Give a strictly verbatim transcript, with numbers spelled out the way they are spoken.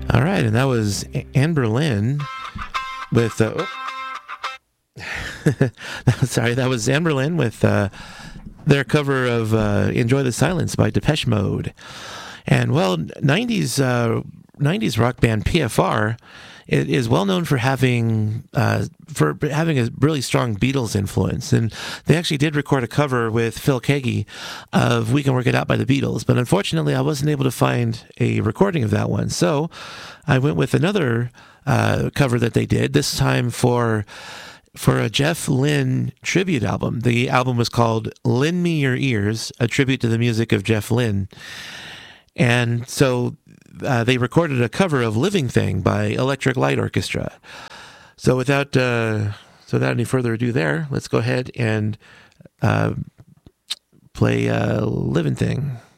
All right, and that was Anne Boleyn with... Uh, sorry, that was Anne Boleyn with uh, their cover of uh, Enjoy the Silence by Depeche Mode. And, well, nineties, uh, nineties rock band P F R it is well known for having uh, for having a really strong Beatles influence, and they actually did record a cover with Phil Keaggy of "We Can Work It Out" by the Beatles. But unfortunately, I wasn't able to find a recording of that one, so I went with another uh, cover that they did. This time for for a Jeff Lynne tribute album. The album was called "Lend Me Your Ears," a tribute to the music of Jeff Lynne, and so. Uh, they recorded a cover of "Living Thing" by Electric Light Orchestra. So without uh, so without any further ado there, let's go ahead and uh, play uh, "Living Thing."